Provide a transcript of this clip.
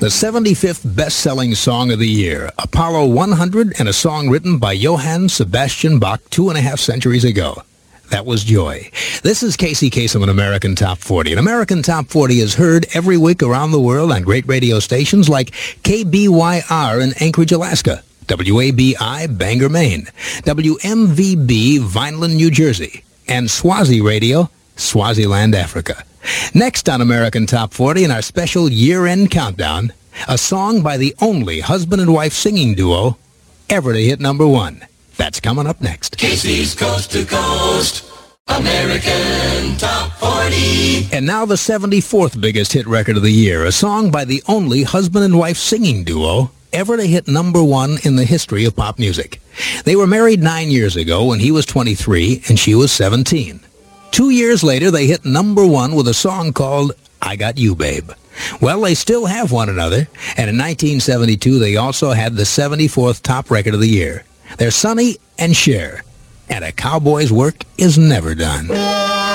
The 75th best-selling song of the year, Apollo 100, and a song written by Johann Sebastian Bach 2.5 centuries ago. That was Joy. This is Casey Kasem on American Top 40. And American Top 40 is heard every week around the world on great radio stations like KBYR in Anchorage, Alaska, WABI, Bangor, Maine, WMVB, Vineland, New Jersey, and Swazi Radio, Swaziland, Africa. Next on American Top 40 in our special year-end countdown, a song by the only husband and wife singing duo ever to hit number one. That's coming up next. Casey's Coast to Coast, American Top 40. And now the 74th biggest hit record of the year, a song by the only husband and wife singing duo ever to hit number one in the history of pop music. They were married 9 years ago when he was 23 and she was 17. 2 years later, they hit number one with a song called I Got You, Babe. Well, they still have one another, and in 1972, they also had the 74th top record of the year. They're Sonny and Cher, and a cowboy's work is never done.